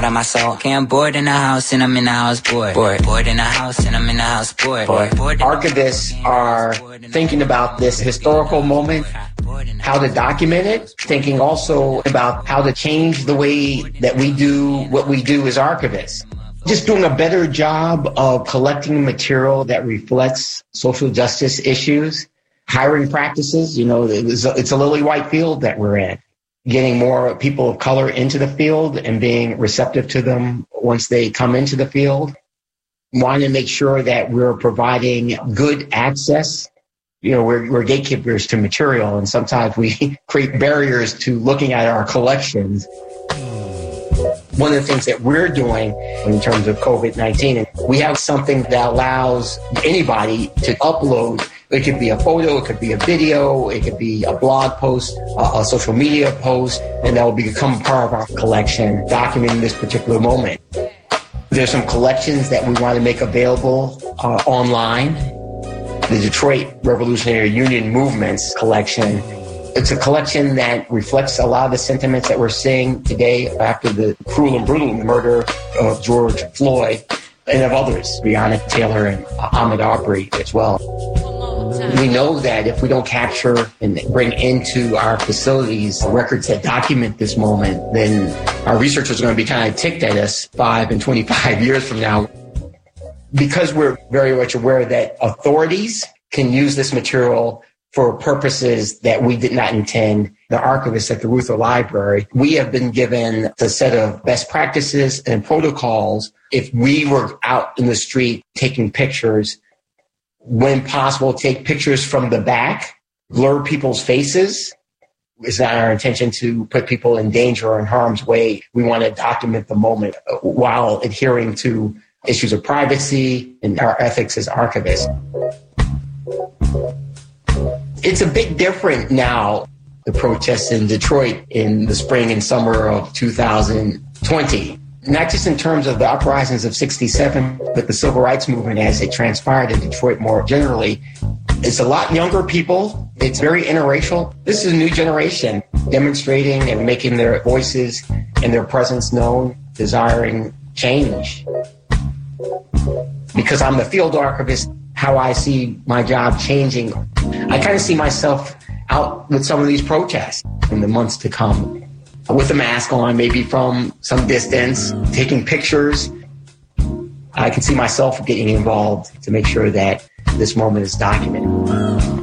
on my soul. Okay, I'm bored in the house and I'm in the house bored. Bored in the house and I'm in the house bored. Archivists are thinking about this historical moment, how to document it, thinking also about how to change the way that we do what we do as archivists. Just doing a better job of collecting material that reflects social justice issues, hiring practices. You know, it's a lily white field that we're in. Getting more people of color into the field and being receptive to them once they come into the field. Wanting to make sure that we're providing good access. You know, we're gatekeepers to material, and sometimes we create barriers to looking at our collections. One of the things that we're doing in terms of COVID-19, we have something that allows anybody to upload. It could be a photo, it could be a video, it could be a blog post, a social media post, and that will become part of our collection, documenting this particular moment. There's some collections that we want to make available online. The Detroit Revolutionary Union Movements collection. It's a collection that reflects a lot of the sentiments that we're seeing today after the cruel and brutal murder of George Floyd and of others, Breonna Taylor and Ahmaud Arbery as well. We know that if we don't capture and bring into our facilities records that document this moment, then our researchers are going to be kind of ticked at us 5 and 25 years from now. Because we're very much aware that authorities can use this material for purposes that we did not intend, the archivists at the Reuther Library, we have been given a set of best practices and protocols. If we were out in the street taking pictures, when possible, take pictures from the back, blur people's faces. It's not our intention to put people in danger or in harm's way. We want to document the moment while adhering to issues of privacy and our ethics as archivists. It's a bit different now, the protests in Detroit in the spring and summer of 2020. Not just in terms of the uprisings of 67, but the civil rights movement as it transpired in Detroit more generally. It's a lot younger people. It's very interracial. This is a new generation demonstrating and making their voices and their presence known, desiring change. Because I'm the field archivist, how I see my job changing, I kind of see myself out with some of these protests in the months to come, with a mask on, maybe from some distance, taking pictures. I can see myself getting involved to make sure that this moment is documented.